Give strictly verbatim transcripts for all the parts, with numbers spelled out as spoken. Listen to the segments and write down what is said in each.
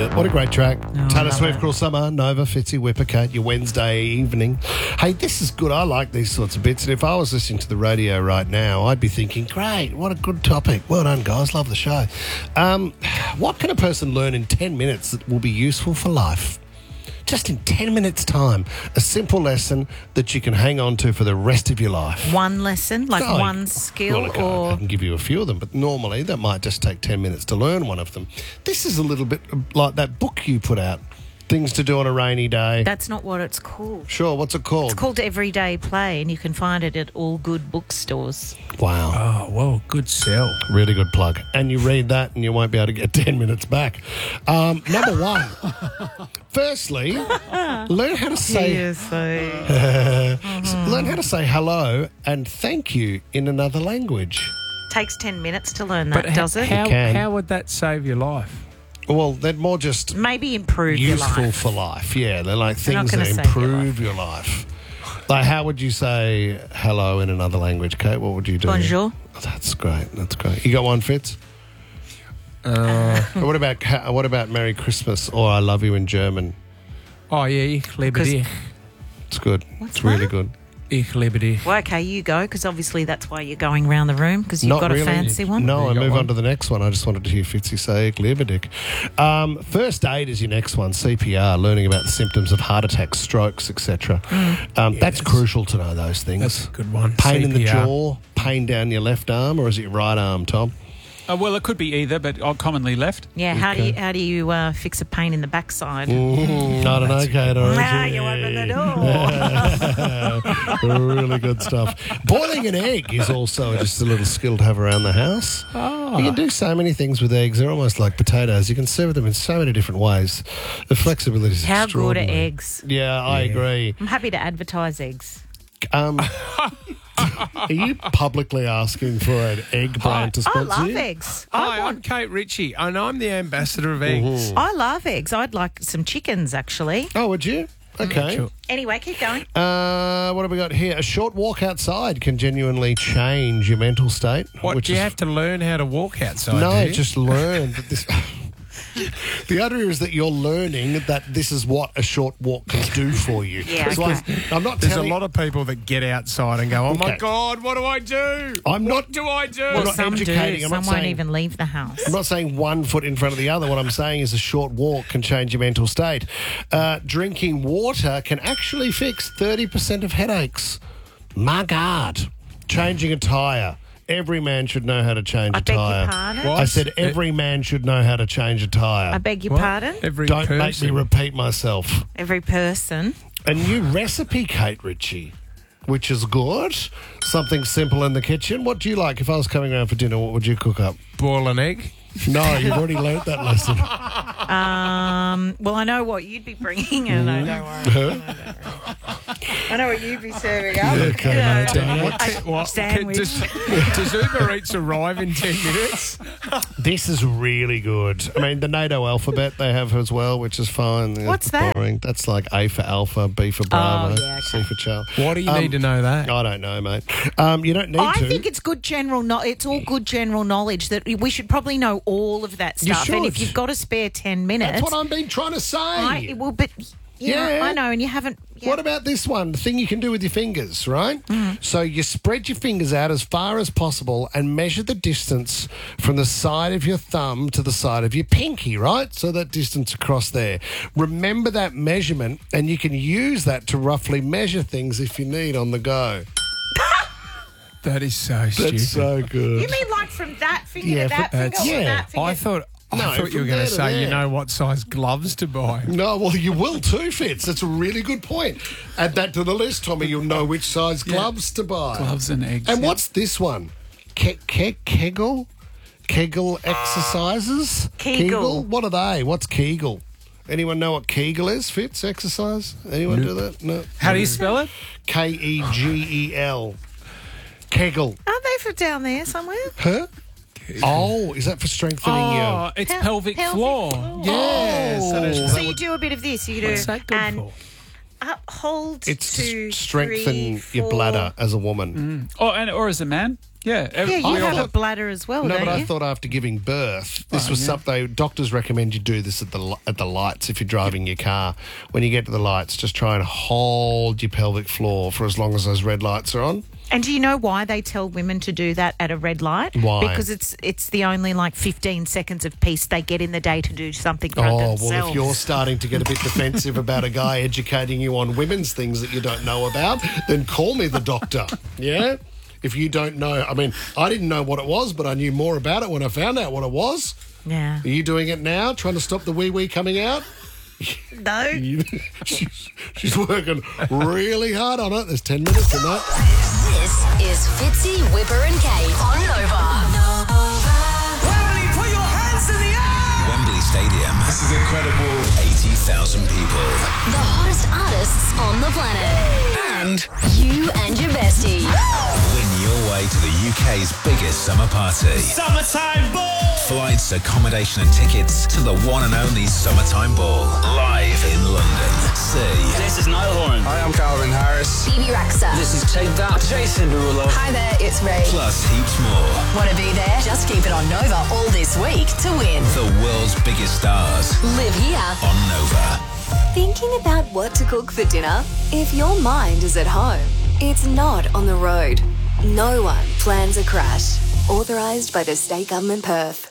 it. What a great track. Oh, Taylor I love Swift, it. Cruel Summer, Nova, Fitzy, Whippercat, your Wednesday evening. Hey, this is good. I like these sorts of bits. And if I was listening to the radio right now, I'd be thinking, great, what a good topic. Well done, guys. Love the show. Um, what can a person learn in ten minutes that will be useful for life? Just in ten minutes' time. A simple lesson that you can hang on to for the rest of your life. One lesson, like Oh, one skill, well, okay, or I can give you a few of them, but normally that might just take ten minutes to learn one of them. This is a little bit like that book you put out, Things to Do on a Rainy Day. that's not what it's called. Sure, what's it called? It's called Everyday Play, and you can find it at all good bookstores. Wow. Oh, well, good sell. Really good plug. And you read that and you won't be able to get ten minutes back. Um, number one. Firstly, learn how to say learn how to say hello and thank you in another language. Takes ten minutes to learn that, But does h- it? how, can. how would that save your life? Well, they're more just Maybe improve your useful life. for life. Yeah, they're like They're not things that gonna save your improve your life. Like, how would you say hello in another language, Kate? What would you do? Bonjour. Oh, that's great. That's great. You got one, Fitz? Uh, What about ha- what about Merry Christmas or I love you in German? oh, yeah, ich liebe dich. It's good. What's it's really that? good. Ich liebe dich. Well, okay, you go, because obviously that's why you're going around the room, because you've Not got really. a fancy one. No, You I got move one? on to the next one. I just wanted to hear Fitzy say Glibberdick. Um, first aid is your next one, C P R, learning about the symptoms of heart attacks, strokes, et cetera. Um, That's Yes. crucial to know those things. That's a good one. Pain in the C P R. jaw, pain down your left arm, or is it your right arm, Tom? Uh, well, it could be either, but I'm commonly left. Yeah, how do Okay. you how do you uh, fix a pain in the backside? Mm, I don't know, Kate. Or Ah, you open the door. Really good stuff. Boiling an egg is also just a little skill to have around the house. Oh. You can do so many things with eggs. They're almost like potatoes. You can serve them in so many different ways. The flexibility is How good are extraordinary. eggs? Yeah, I Yeah. agree. I'm happy to advertise eggs. Um, are you publicly asking for an egg brand to I sponsor love you? eggs. I Hi, I'm want. Kate Ritchie, and I'm the ambassador of eggs. I love eggs. I'd like some chickens, actually. Oh, would you? Okay. Sure. Anyway, keep going. Uh, what have we got here? A short walk outside can genuinely change your mental state. What, which do you is have to learn how to walk outside? No, do you? just learn that this. The idea is that you're learning that this is what a short walk can do for you. Yeah, So okay. I'm- I'm not There's a telling. lot of people that get outside and go, oh, my Okay. God, what do I do? I'm what not- do I do? I'm Well, not some do. educating, I'm Some not won't saying- even leave the house. I'm not saying one foot in front of the other. What I'm saying is a short walk can change your mental state. Uh, drinking water can actually fix thirty percent of headaches. My God. Changing a tyre. Every man should know how to change I a beg your tyre. pardon? What? I said every man should know how to change a I tyre. beg your What? pardon? Every Don't person. make me repeat myself. Every person. A new recipe, Kate Ritchie, which is good. Something simple in the kitchen. What do you like? If I was coming around for dinner, what would you cook up? Boil an egg. No, you've already learnt that lesson. Um, well, I know what you'd be bringing, and I don't worry. I know what you'd be serving up. Okay, mate, don't What, A what, sandwich. Does, does Uber Eats arrive in ten minutes? This is really good. I mean, the NATO alphabet they have as well, which is fine. That's What's that? boring. That's like A for Alpha, B for Bravo, Oh, yeah, C for Charlie. Why do you Um, need to know that? I don't know, mate. Um, you don't need I to. think it's good general. No, it's all good general knowledge that we should probably know all of that You stuff. And if should. you've got a spare ten minutes, That's what I've been trying to say. I, well, but yeah, Yeah. I know, and you haven't. Yeah. What about this one? The thing you can do with your fingers, right? Mm. So you spread your fingers out as far as possible and measure the distance from the side of your thumb to the side of your pinky, right? So that distance across there. Remember that measurement, and you can use that to roughly measure things if you need on the go. That is so stupid. That's so good. You mean like from that finger Yeah, to that from- finger? that's- or yeah. that finger? I thought, I No, thought you from were going there to to say, you there. know what size gloves to buy. No, well, you will too, Fitz. That's a really good point. Add that to the list, Tommy. You'll know which size gloves to buy. Gloves and eggs. And yeah. what's this one? Ke- ke- Kegel? Kegel exercises? Kegel. What are they? What's Kegel? Anyone know what Kegel is? Fitz exercise? Anyone do that? No. How do you spell it? K E G E L. Kegel. Aren't they from down there somewhere? Huh? Oh, is that for strengthening Oh, your... it's Pel- pelvic, pelvic floor. floor. Yeah. Oh. So there's- So you do a bit of this. You do What's that good and for? uphold It's two, to strengthen three, your four. bladder as a woman. oh, and or as a man. Yeah. ev- Yeah, you we all- have a bladder as well, No, don't but I you? thought after giving birth, this Oh, was yeah. something doctors recommend you do this at the li- at the lights if you're driving your car. When you get to the lights, just try and hold your pelvic floor for as long as those red lights are on. And do you know why they tell women to do that at a red light? Why? Because it's it's the only like fifteen seconds of peace they get in the day to do something for Oh, themselves. well, if you're starting to get a bit defensive about a guy educating you on women's things that you don't know about, then call me the doctor, yeah? If you don't know, I mean, I didn't know what it was, but I knew more about it when I found out what it was. Yeah. Are you doing it now, trying to stop the wee-wee coming out? No. You- she's, she's working really hard on it. There's ten minutes in that. This is Fitzy, Whipper and Kate on Nova. Wembley, put your hands in the air! Wembley Stadium. This is incredible. eighty thousand people. The hottest artists on the planet. And You and your bestie. win your way to the U K's biggest summer party. Summertime ball! Flights, accommodation and tickets to the one and only Summertime Ball. Live in London. See This is Niall Horan. Hi, I'm Calvin Harris. Phoebe Raxa. This is Take That. Jason Derulo. Hi there, it's Ray. plus heaps more. Want to be there? Just keep it on Nova all this week to win. The world's biggest stars Live here. on Nova. Thinking about what to cook for dinner? If your mind is at home, it's not on the road. No one plans a crash. Authorised by the State Government Perth.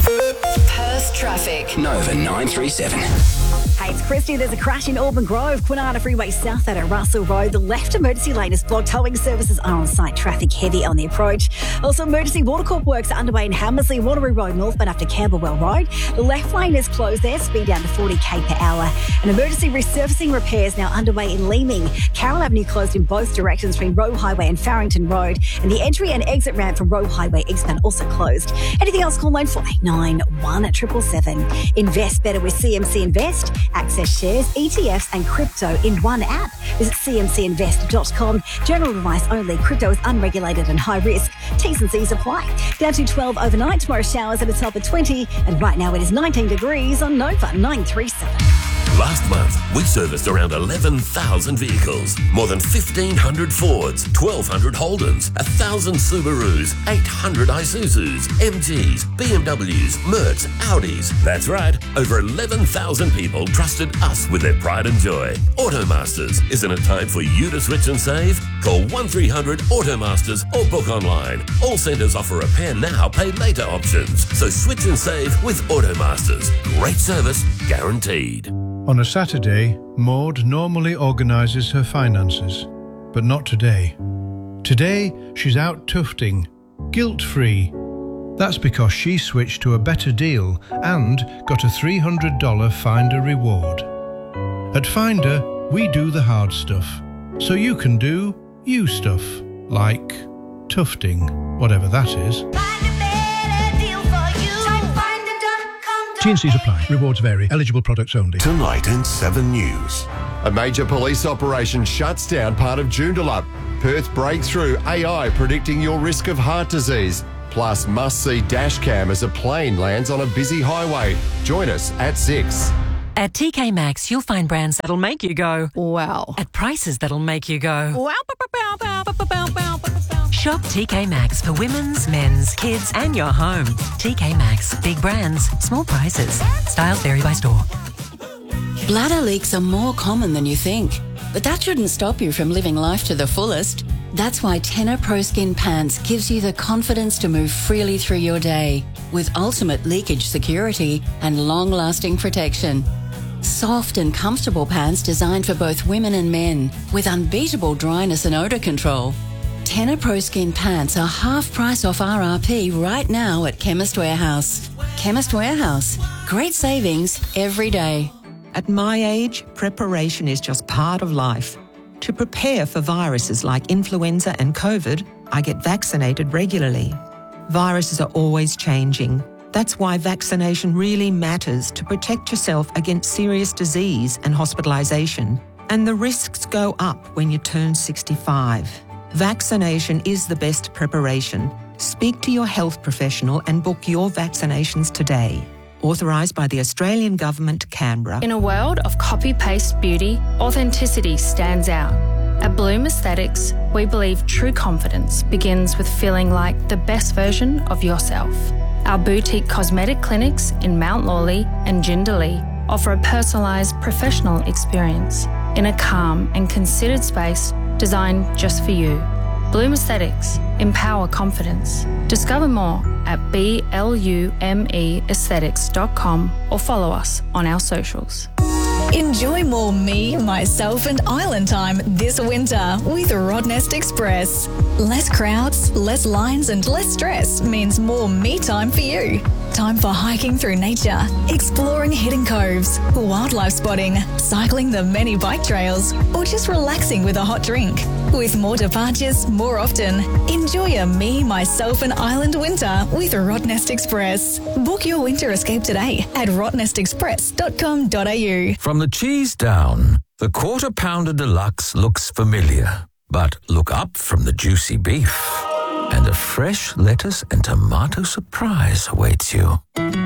Perth traffic. Nova nine three seven. Hey, it's Christy. There's a crash in Auburn Grove, Kwinana Freeway South out at Russell Road. The left emergency lane is blocked. Towing services are on site. Traffic heavy on the approach. Also, emergency watercorp works are underway in Hammersley, Waterloo Road northbound after Camberwell Road. The left lane is closed there. Speed down to forty k per hour. And emergency resurfacing repairs now underway in Leeming. Carroll Avenue closed in both directions between Roe Highway and Farrington Road. And the entry and exit ramp from Roe Highway eastbound also closed. Anything else? Call line four eight nine, one seven seven. Invest better with C M C Invest. Access shares, E T Fs and crypto in one app. Visit c m c invest dot com. General advice only. Crypto is unregulated and high risk. T's and C's apply. Down to twelve overnight. Tomorrow showers at a top of twenty. And right now it is nineteen degrees on Nova nine three seven. Last month, we serviced around eleven thousand vehicles, more than fifteen hundred Fords, twelve hundred Holdens, one thousand Subarus, eight hundred Isuzus, M Gs, B M Ws, Mercs, Audis. That's right, over eleven thousand people trusted us with their pride and joy. Automasters, isn't it time for you to switch and save? Call one three hundred Automasters or book online. All centres offer repair now, pay later options. So switch and save with Automasters. Great service, guaranteed. On a Saturday, Maud normally organises her finances, but not today. Today, she's out tufting, guilt-free. That's because she switched to a better deal and got a three hundred dollars Finder reward. At Finder, we do the hard stuff, so you can do you stuff, like tufting, whatever that is. T and C's apply. Rewards vary. Eligible products only. Tonight in Seven News. A major police operation shuts down part of Joondalup. Perth breakthrough A I predicting your risk of heart disease. Plus must-see dash cam as a plane lands on a busy highway. Join us at six. At T K Maxx, you'll find brands that'll make you go, wow, at prices that'll make you go, wow. Shop T K Maxx for women's, men's, kids, and your home. T K Maxx, big brands, small prices. Styles vary by store. Bladder leaks are more common than you think, but that shouldn't stop you from living life to the fullest. That's why Tenor Pro Skin Pants gives you the confidence to move freely through your day with ultimate leakage security and long-lasting protection. Soft and comfortable pants designed for both women and men with unbeatable dryness and odour control. Tenor Pro Skin Pants are half price off R R P right now at Chemist Warehouse. Chemist Warehouse. Great savings every day. At my age, preparation is just part of life. To prepare for viruses like influenza and COVID, I get vaccinated regularly. Viruses are always changing. That's why vaccination really matters to protect yourself against serious disease and hospitalisation. And the risks go up when you turn sixty-five. Vaccination is the best preparation. Speak to your health professional and book your vaccinations today. Authorised by the Australian Government, Canberra. In a world of copy-paste beauty, authenticity stands out. At Bloom Aesthetics, we believe true confidence begins with feeling like the best version of yourself. Our boutique cosmetic clinics in Mount Lawley and Jindalee offer a personalised professional experience in a calm and considered space designed just for you. Bloom Aesthetics, empower confidence. Discover more at B L U M E aesthetics dot com or follow us on our socials. Enjoy more me, myself and island time this winter with Rottnest Express. Less crowds, less lines and less stress means more me time for you. Time for hiking through nature, exploring hidden coves, wildlife spotting, cycling the many bike trails, or just relaxing with a hot drink. With more departures more often, enjoy a me, myself and island winter with Rottnest Express. Book your winter escape today at rottnest express dot com dot a u. From the cheese down, the Quarter Pounder Deluxe looks familiar. But look up from the juicy beef, and a fresh lettuce and tomato surprise awaits you.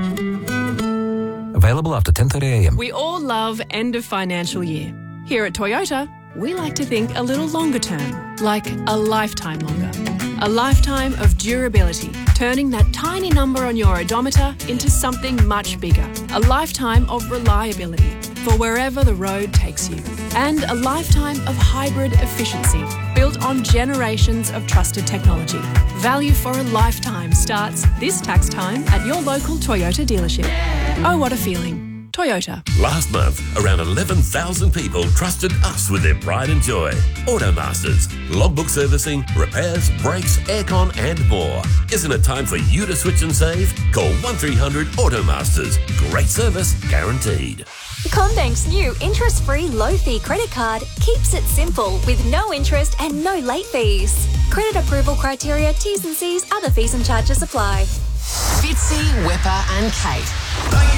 Available after ten thirty a m. We all love end of financial year. Here at Toyota, we like to think a little longer term, like a lifetime longer. A lifetime of durability, turning that tiny number on your odometer into something much bigger. A lifetime of reliability for wherever the road takes you. And a lifetime of hybrid efficiency, built on generations of trusted technology. Value for a lifetime starts this tax time at your local Toyota dealership. Oh, what a feeling. Toyota. Last month, around eleven thousand people trusted us with their pride and joy. Automasters, logbook servicing, repairs, brakes, aircon and more. Isn't it time for you to switch and save? Call one three hundred Automasters. Great service guaranteed. CommBank's new interest-free low-fee credit card keeps it simple with no interest and no late fees. Credit approval criteria, T's and C's, other fees and charges apply. Fitzy, Whipper and Kate.